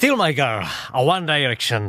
Still My Girl a One Direction.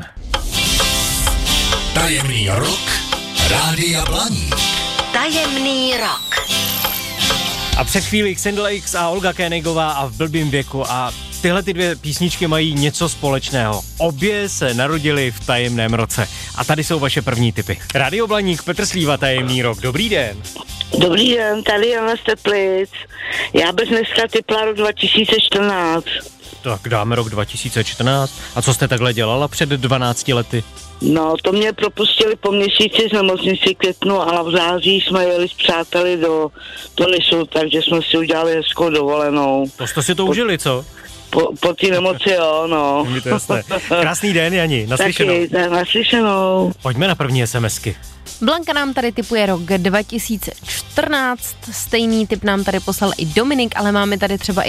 Tajemný rok Rádia Blaník. Tajemný rok. A před chvílí Xandla X a Olga Koenigová a V blbým věku a tyhle ty dvě písničky mají něco společného. Obě se narodily v tajemném roce. A tady jsou vaše první tipy. Rádio Blaník, Petr Slíva, Tajemný rok. Dobrý den. Dobrý den, tady Jana z Teplic. Já bych dneska typla rok 2014. Tak dáme rok 2014. A co jste takhle dělala před 12 lety? No, to mě propustili po měsíci z nemocnici květnu a v září jsme jeli s přáteli do Tunisu, takže jsme si udělali hezkou dovolenou. To jste si to užili, co? Po té nemoci, jo, no. To jasné. Krásný den, Jani, naslyšenou. Taky, naslyšenou. Pojďme na první SMSky. Blanka nám tady tipuje rok 2014, stejný tip nám tady poslal i Dominik, ale máme tady třeba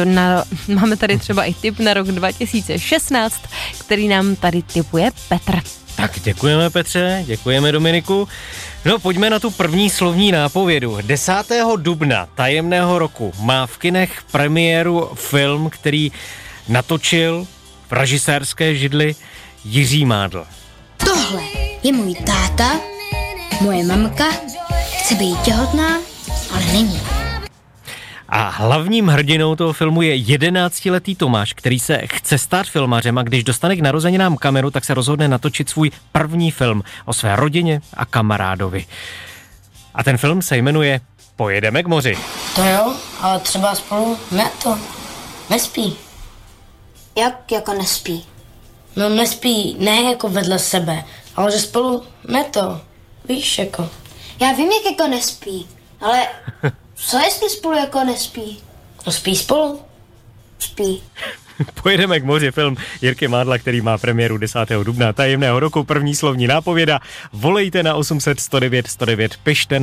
i tip na rok 2016, který nám tady tipuje Petr. Tak děkujeme Petře, děkujeme Dominiku. No pojďme na tu první slovní nápovědu. 10. dubna tajemného roku má v kinech premiéru film, který natočil v režisérské židli Jiří Mádl. Tohle je můj táta, moje mamka, chce být těhotná, ale není. A hlavním hrdinou toho filmu je 11letý Tomáš, který se chce stát filmařem a když dostane k narozeninám kameru, tak se rozhodne natočit svůj první film o své rodině a kamarádovi. A ten film se jmenuje Pojedeme k moři. To jo, ale třeba spolu nespí. Jak jako nespí? No nespí, ne jako vedle sebe, ale že spolu víš jako. Já vím, jak jako nespí, ale co jestli spolu jako nespí? No spí spolu. Spí. Pojedeme k moři, film Jirky Mádla, který má premiéru 10. dubna tajemného roku, první slovní nápověda. Volejte na 800 109 109, pište